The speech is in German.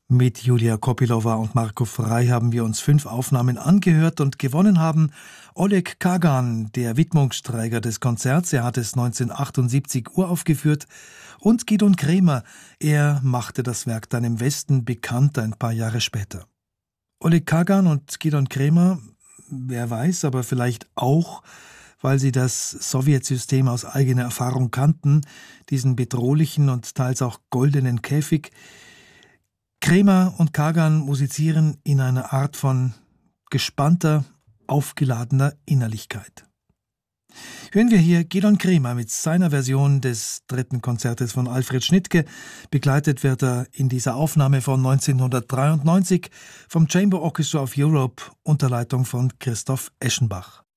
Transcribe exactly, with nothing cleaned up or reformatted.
Mit Julia Kopylova und Marco Frey haben wir uns fünf Aufnahmen angehört und gewonnen haben Oleg Kagan, der Widmungsträger des Konzerts. Er hat es neunzehnhundertachtundsiebzig uraufgeführt. Und Gidon Kremer, er machte das Werk dann im Westen bekannt ein paar Jahre später. Oleg Kagan und Gidon Kremer, wer weiß, aber vielleicht auch, weil sie das Sowjetsystem aus eigener Erfahrung kannten, diesen bedrohlichen und teils auch goldenen Käfig. Kremer und Kagan musizieren in einer Art von gespannter, aufgeladener Innerlichkeit. Hören wir hier Gidon Kremer mit seiner Version des dritten Konzertes von Alfred Schnittke. Begleitet wird er in dieser Aufnahme von neunzehnhundertdreiundneunzig vom Chamber Orchestra of Europe unter Leitung von Christoph Eschenbach.